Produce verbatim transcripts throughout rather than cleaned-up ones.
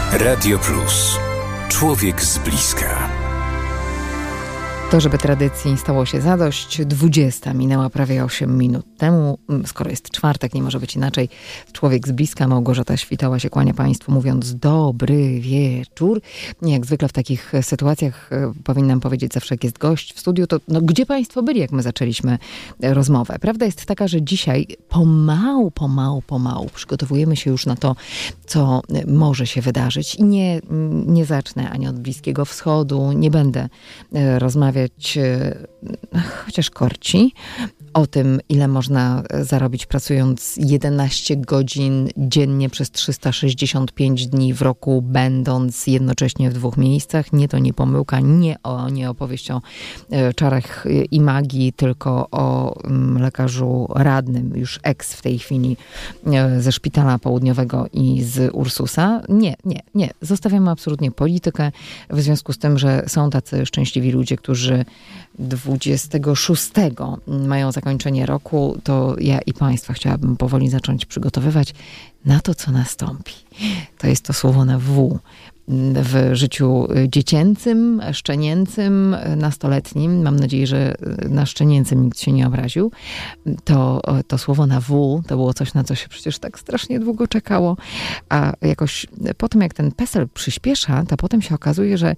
Radio Plus. Człowiek z bliska. To, żeby tradycji stało się zadość, dwudziesta minęła prawie osiem minut temu. Skoro jest czwartek, nie może być inaczej. Człowiek z bliska, Małgorzata Świtała się kłania Państwu, mówiąc dobry wieczór. Jak zwykle w takich sytuacjach powinnam powiedzieć zawsze, jak jest gość w studiu, to no, gdzie Państwo byli, jak my zaczęliśmy rozmowę? Prawda jest taka, że dzisiaj pomału, pomału, pomału przygotowujemy się już na to, co może się wydarzyć. I nie, nie zacznę ani od Bliskiego Wschodu, nie będę rozmawiać chociaż korci o tym, ile można zarobić pracując jedenaście godzin dziennie przez trzysta sześćdziesiąt pięć dni w roku, będąc jednocześnie w dwóch miejscach. Nie, to nie pomyłka, nie, o, nie opowieść o czarach i magii, tylko o lekarzu radnym, już ex w tej chwili ze Szpitala Południowego i z Ursusa. Nie, nie, nie. Zostawiamy absolutnie politykę w związku z tym, że są tacy szczęśliwi ludzie, którzy dwudziestego szóstego mają zakończenie roku, to ja i Państwa chciałabym powoli zacząć przygotowywać na to, co nastąpi. To jest to słowo na W. W życiu dziecięcym, szczenięcym, nastoletnim, mam nadzieję, że na szczenięcym nikt się nie obraził, to, to słowo na W to było coś, na co się przecież tak strasznie długo czekało, a jakoś po tym, jak ten PESEL przyspiesza, to potem się okazuje, że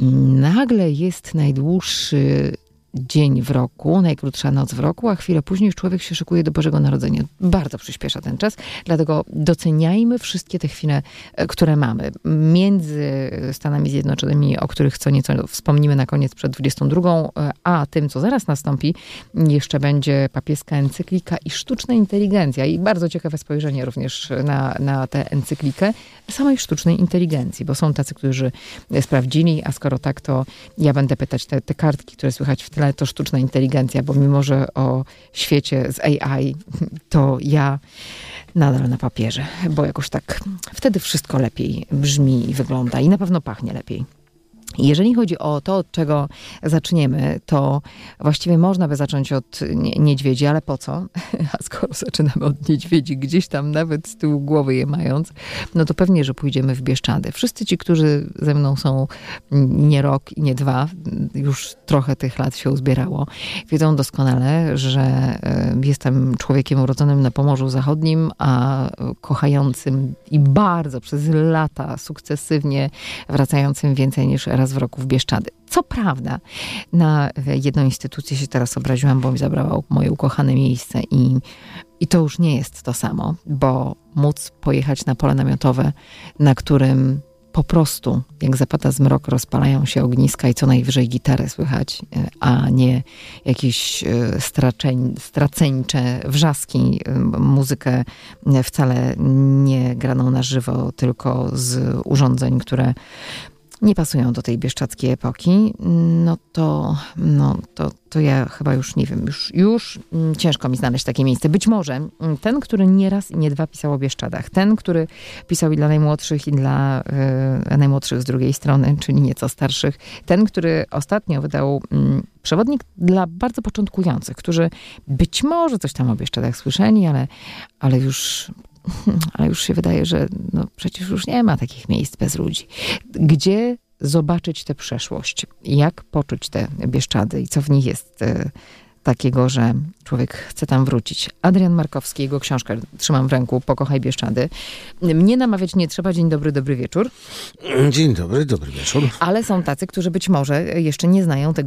nagle jest najdłuższy dzień w roku, najkrótsza noc w roku, a chwilę później już człowiek się szykuje do Bożego Narodzenia. Bardzo przyspiesza ten czas, dlatego doceniajmy wszystkie te chwile, które mamy. Między Stanami Zjednoczonymi, o których co nieco wspomnimy na koniec przed dwudziestą drugą, a tym, co zaraz nastąpi, jeszcze będzie papieska encyklika i sztuczna inteligencja. I bardzo ciekawe spojrzenie również na, na tę encyklikę samej sztucznej inteligencji, bo są tacy, którzy sprawdzili, a skoro tak, to ja będę pytać te, te kartki, które słychać w tle, to sztuczna inteligencja, bo mimo, że o świecie z A I, to ja nadal na papierze, bo jakoś tak wtedy wszystko lepiej brzmi i wygląda i na pewno pachnie lepiej. Jeżeli chodzi o to, od czego zaczniemy, to właściwie można by zacząć od niedźwiedzi, ale po co? A skoro zaczynamy od niedźwiedzi, gdzieś tam nawet z tyłu głowy je mając, no to pewnie, że pójdziemy w Bieszczady. Wszyscy ci, którzy ze mną są nie rok i nie dwa, już trochę tych lat się uzbierało, wiedzą doskonale, że jestem człowiekiem urodzonym na Pomorzu Zachodnim, a kochającym i bardzo przez lata sukcesywnie wracającym więcej niż raz w roku w Bieszczady. Co prawda, na jedną instytucję się teraz obraziłam, bo mi zabrała moje ukochane miejsce i, i to już nie jest to samo, bo móc pojechać na pole namiotowe, na którym po prostu, jak zapada zmrok, rozpalają się ogniska i co najwyżej gitarę słychać, a nie jakieś straceń, straceńcze wrzaski, muzykę wcale nie graną na żywo, tylko z urządzeń, które nie pasują do tej bieszczadzkiej epoki, no to, no to, to ja chyba już nie wiem, już, już ciężko mi znaleźć takie miejsce. Być może ten, który nie raz i nie dwa pisał o Bieszczadach, ten, który pisał i dla najmłodszych, i dla y, najmłodszych z drugiej strony, czyli nieco starszych, ten, który ostatnio wydał y, przewodnik dla bardzo początkujących, którzy być może coś tam o Bieszczadach słyszeli, ale, ale już... Ale już się wydaje, że no przecież już nie ma takich miejsc bez ludzi. Gdzie zobaczyć tę przeszłość? Jak poczuć te Bieszczady i co w nich jest e, takiego, że człowiek chce tam wrócić? Adrian Markowski, jego książkę trzymam w ręku, Pokochaj Bieszczady. Mnie namawiać nie trzeba. Dzień dobry, dobry wieczór. Dzień dobry, dobry wieczór. Ale są tacy, którzy być może jeszcze nie znają tego